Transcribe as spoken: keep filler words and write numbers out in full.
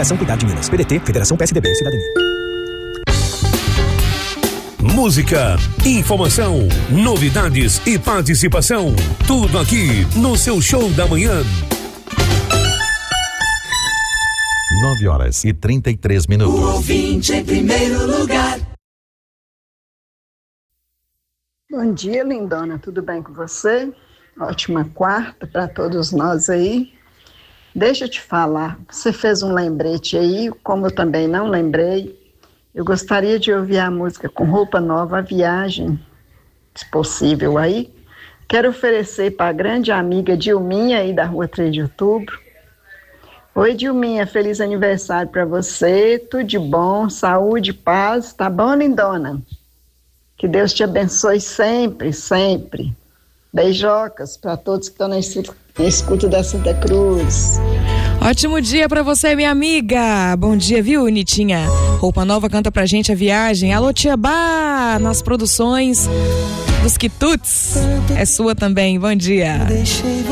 Federação Cuidar de Minas. P D T, Federação P S D B, Cidadania. Música, informação, novidades e participação. Tudo aqui no seu Show da Manhã. nove horas e trinta e três minutos. O ouvinte em primeiro lugar. Bom dia, lindona. Tudo bem com você? Ótima quarta para todos nós aí. Deixa eu te falar, você fez um lembrete aí, como eu também não lembrei. Eu gostaria de ouvir a música Com Roupa Nova, A Viagem, se possível aí. Quero oferecer para a grande amiga Dilminha aí da Rua três de Outubro. Oi, Dilminha, feliz aniversário para você, tudo de bom, saúde, paz, tá bom, lindona? Que Deus te abençoe sempre, sempre. Beijocas para todos que estão na escuta da Santa Cruz. Ótimo dia pra você, minha amiga. Bom dia, viu, Nitinha? Roupa Nova canta pra gente A Viagem. Alô, Tia Bá, nas produções dos Quitutes. É sua também, bom dia.